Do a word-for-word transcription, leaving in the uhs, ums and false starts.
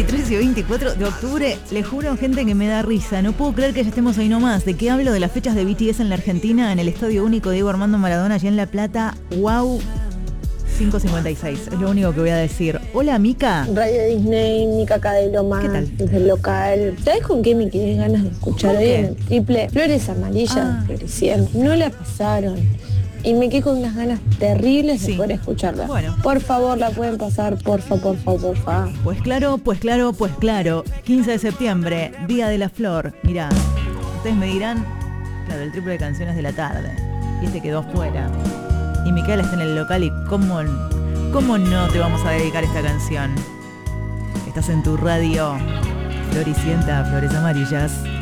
veintitrés y veinticuatro de octubre. Les juro, gente, que me da risa. No puedo creer que ya estemos ahí nomás. ¿De qué hablo? De las fechas de B T S en la Argentina, en el Estadio Único Diego Armando Maradona, allá en La Plata. ¡Wow! cinco cincuenta y seis, es lo único que voy a decir. Hola, Mica. Radio Disney, Mica acá de Lomas, ¿Qué tal? desde el local. ¿Sabes con qué me quedé ganas de escuchar hoy en el triple? Flores amarillas Ah. florecieron. No la pasaron. Y me quedé con unas ganas terribles Sí. de poder escucharla. Bueno. Por favor, la pueden pasar, porfa, porfa, porfa. Pues claro, pues claro, pues claro. quince de septiembre, Día de la Flor. Mirá, ustedes me dirán, claro, el triple de canciones de la tarde. Y este quedó fuera. Y Micaela está en el local y ¿cómo, cómo no te vamos a dedicar esta canción? Estás en tu radio Floricienta, Flores Amarillas.